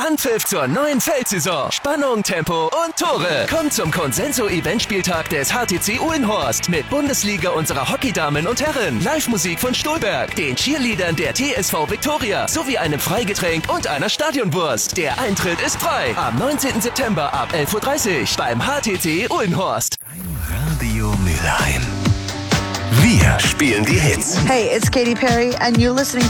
Anpfiff zur neuen Feldsaison. Spannung, Tempo und Tore. Kommt zum Consenso-Eventspieltag des HTC Uhlenhorst mit Bundesliga unserer Hockeydamen und Herren, Live-Musik von Stolberg, den Cheerleadern der TSV Viktoria sowie einem Freigetränk und einer Stadionwurst. Der Eintritt ist frei. Am 19. September ab 11:30 Uhr beim HTC Uhlenhorst. Radio Mülheim. Wir spielen die Hits. Hey, it's Katy Perry and you're listening